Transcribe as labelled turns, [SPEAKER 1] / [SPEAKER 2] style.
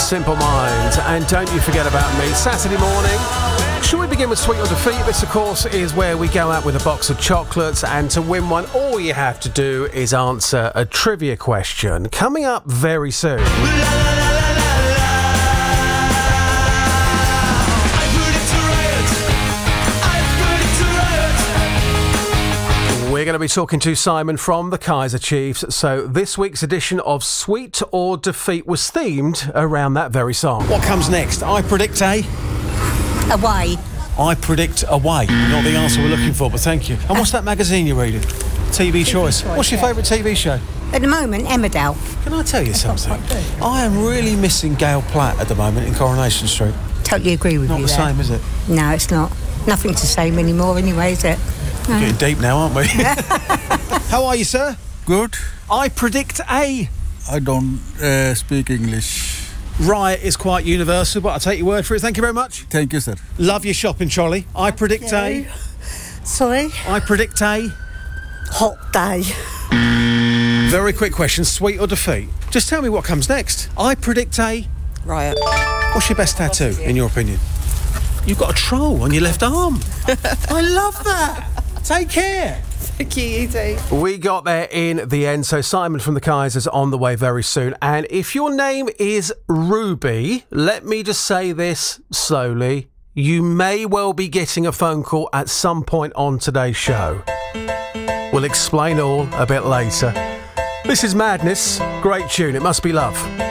[SPEAKER 1] Simple Minds. And don't you forget about me, Saturday morning. Shall we begin with Sweet or Defeat? This, of course, is where we go out with a box of chocolates, and to win one, all you have to do is answer a trivia question. Coming up very soon. We're going to be talking to Simon from the Kaiser Chiefs. So this week's edition of Sweet or Defeat was themed around that very song. What comes next? I predict a...
[SPEAKER 2] Away.
[SPEAKER 1] I predict away. Not the answer we're looking for, but thank you. And what's that magazine you're reading? TV Choice. What's your favourite TV show?
[SPEAKER 2] At the moment, Emmerdale.
[SPEAKER 1] Can I tell you something? I am really missing Gail Platt at the moment in Coronation Street.
[SPEAKER 2] Totally agree with you.
[SPEAKER 1] Not the same, is it?
[SPEAKER 2] No, it's not. Nothing's the same anymore anyway, is it?
[SPEAKER 1] We're getting deep now, aren't we? How are you, sir?
[SPEAKER 3] Good.
[SPEAKER 1] I predict a...
[SPEAKER 3] I don't speak English.
[SPEAKER 1] Riot is quite universal, but I'll take your word for it. Thank you very much.
[SPEAKER 3] Thank you, sir.
[SPEAKER 1] Love your shopping trolley. I predict a...
[SPEAKER 2] Sorry?
[SPEAKER 1] I predict a...
[SPEAKER 2] Hot day.
[SPEAKER 1] Very quick question, sweet or defeat? Just tell me what comes next. I predict a...
[SPEAKER 2] Riot.
[SPEAKER 1] What's your best tattoo, in your opinion? You've got a troll on your left arm. I love that. Take care.
[SPEAKER 2] Thank you, you too.
[SPEAKER 1] We got there in the end, so Simon from the Kaisers on the way very soon. And if your name is Ruby, let me just say this slowly. You may well be getting a phone call at some point on today's show. We'll explain all a bit later. This is Madness. Great tune. It must be love.